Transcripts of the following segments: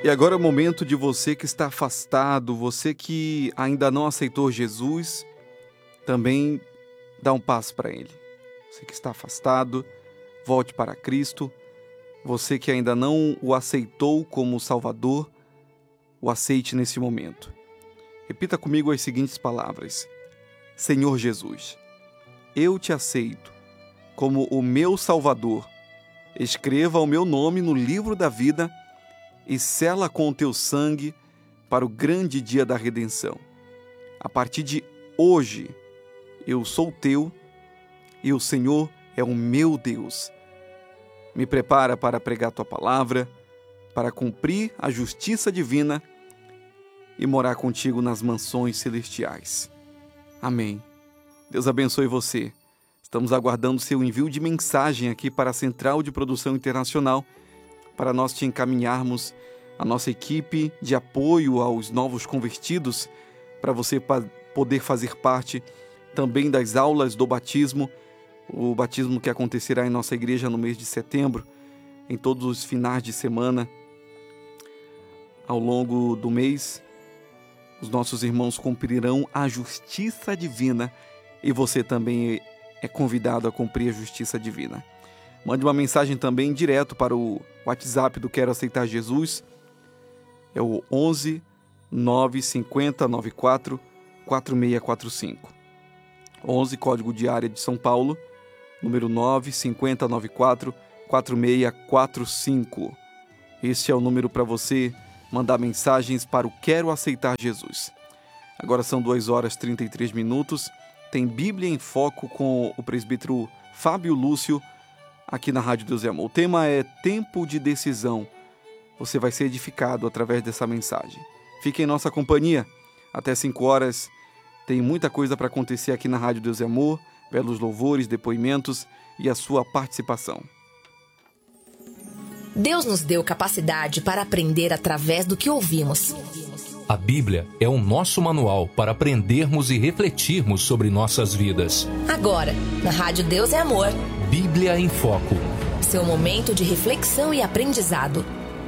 E agora é o momento de você que está afastado, você que ainda não aceitou Jesus, também dá um passo para Ele. Você que está afastado, volte para Cristo. Você que ainda não o aceitou como Salvador, o aceite nesse momento. Repita comigo as seguintes palavras: Senhor Jesus, eu te aceito como o meu Salvador. Escreva o meu nome no livro da vida e sela com o teu sangue para o grande dia da redenção. A partir de hoje, eu sou teu e o Senhor é o meu Deus. Me prepara para pregar tua palavra, para cumprir a justiça divina e morar contigo nas mansões celestiais. Amém. Deus abençoe você. Estamos aguardando seu envio de mensagem aqui para a Central de Produção Internacional, para nós te encaminharmos a nossa equipe de apoio aos novos convertidos, para você poder fazer parte também das aulas do batismo, o batismo que acontecerá em nossa igreja no mês de setembro, em todos os finais de semana. Ao longo do mês, os nossos irmãos cumprirão a justiça divina e você também é convidado a cumprir a justiça divina. Mande uma mensagem também direto para o WhatsApp do Quero Aceitar Jesus. É o 11 950 94 4645. 11, código de área de São Paulo, número 950 94 4645. Este é o número para você mandar mensagens para o Quero Aceitar Jesus. Agora são 2h33. Tem Bíblia em Foco com o presbítero Fábio Lúcio, aqui na Rádio Deus e Amor. O tema é Tempo de Decisão. Você vai ser edificado através dessa mensagem. Fique em nossa companhia. Até 5h tem muita coisa para acontecer aqui na Rádio Deus e Amor, belos louvores, depoimentos e a sua participação. Deus nos deu capacidade para aprender através do que ouvimos. A Bíblia é o nosso manual para aprendermos e refletirmos sobre nossas vidas. Agora, na Rádio Deus é Amor. Bíblia em Foco. Seu momento de reflexão e aprendizado.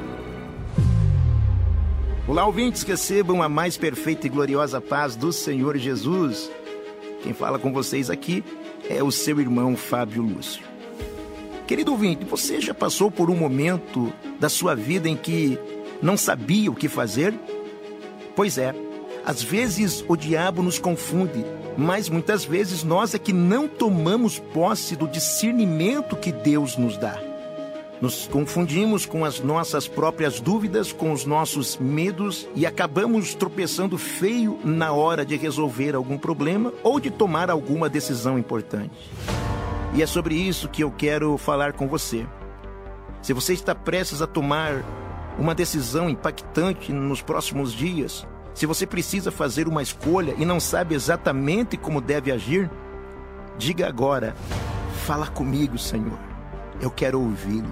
Olá, ouvintes, que recebam a mais perfeita e gloriosa paz do Senhor Jesus. Quem fala com vocês aqui é o seu irmão Fábio Lúcio. Querido ouvinte, você já passou por um momento da sua vida em que não sabia o que fazer? Pois é, às vezes o diabo nos confunde, mas muitas vezes nós é que não tomamos posse do discernimento que Deus nos dá. Nos confundimos com as nossas próprias dúvidas, com os nossos medos e acabamos tropeçando feio na hora de resolver algum problema ou de tomar alguma decisão importante. E é sobre isso que eu quero falar com você. Se você está prestes a tomar uma decisão impactante nos próximos dias, se você precisa fazer uma escolha e não sabe exatamente como deve agir, diga agora: fala comigo, Senhor, eu quero ouvi-lo.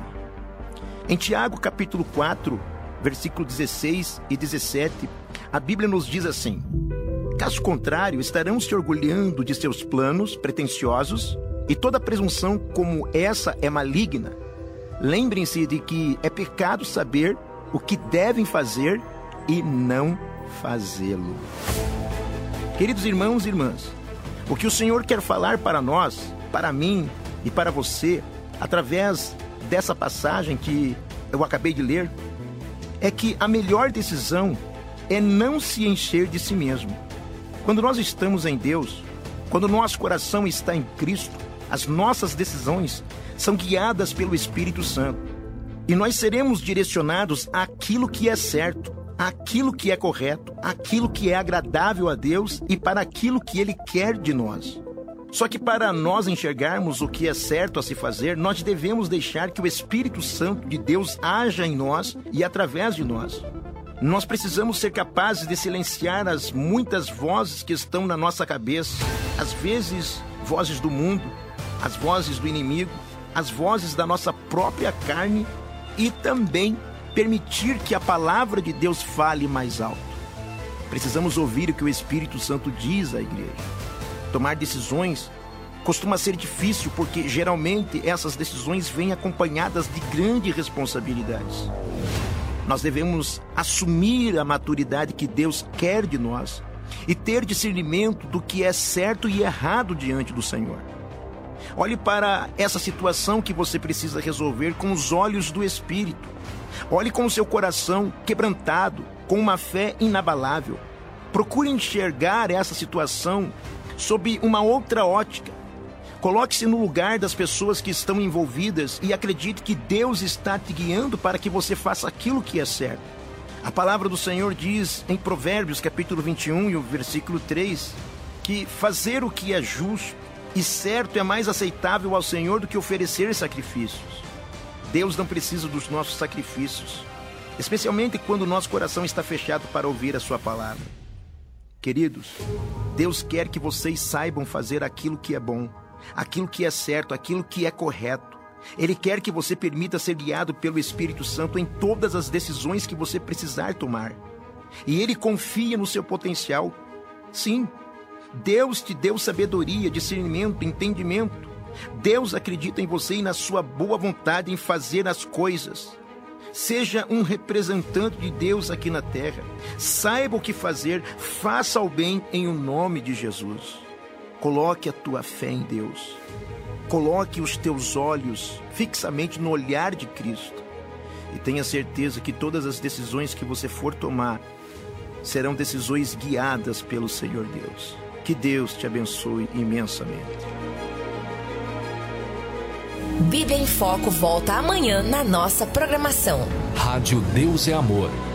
Em Tiago capítulo 4, versículo 16 e 17, a Bíblia nos diz assim: caso contrário, estarão se orgulhando de seus planos pretensiosos, e toda presunção como essa é maligna. Lembrem-se de que é pecado saber o que devem fazer e não fazê-lo. Queridos irmãos e irmãs, o que o Senhor quer falar para nós, para mim e para você, através dessa passagem que eu acabei de ler, é que a melhor decisão é não se encher de si mesmo. Quando nós estamos em Deus, quando o nosso coração está em Cristo, as nossas decisões são guiadas pelo Espírito Santo. E nós seremos direcionados àquilo que é certo, àquilo que é correto, àquilo que é agradável a Deus e para aquilo que Ele quer de nós. Só que para nós enxergarmos o que é certo a se fazer, nós devemos deixar que o Espírito Santo de Deus haja em nós e através de nós. Nós precisamos ser capazes de silenciar as muitas vozes que estão na nossa cabeça, às vezes vozes do mundo, as vozes do inimigo, as vozes da nossa própria carne, e também permitir que a palavra de Deus fale mais alto. Precisamos ouvir o que o Espírito Santo diz à igreja. Tomar decisões costuma ser difícil porque geralmente essas decisões vêm acompanhadas de grandes responsabilidades. Nós devemos assumir a maturidade que Deus quer de nós e ter discernimento do que é certo e errado diante do Senhor. Olhe para essa situação que você precisa resolver com os olhos do Espírito. Olhe com o seu coração quebrantado, com uma fé inabalável. Procure enxergar essa situação sob uma outra ótica. Coloque-se no lugar das pessoas que estão envolvidas e acredite que Deus está te guiando para que você faça aquilo que é certo. A palavra do Senhor diz em Provérbios, capítulo 21, e o versículo 3, que fazer o que é justo e certo é mais aceitável ao Senhor do que oferecer sacrifícios. Deus não precisa dos nossos sacrifícios, especialmente quando o nosso coração está fechado para ouvir a sua palavra. Queridos, Deus quer que vocês saibam fazer aquilo que é bom, aquilo que é certo, aquilo que é correto. Ele quer que você permita ser guiado pelo Espírito Santo em todas as decisões que você precisar tomar. E Ele confia no seu potencial. Sim, Deus te deu sabedoria, discernimento, entendimento. Deus acredita em você e na sua boa vontade em fazer as coisas. Seja um representante de Deus aqui na terra. Saiba o que fazer, faça o bem em o nome de Jesus. Coloque a tua fé em Deus. Coloque os teus olhos fixamente no olhar de Cristo. E tenha certeza que todas as decisões que você for tomar serão decisões guiadas pelo Senhor Deus. Que Deus te abençoe imensamente. Bíblia em Foco volta amanhã na nossa programação. Rádio Deus é Amor.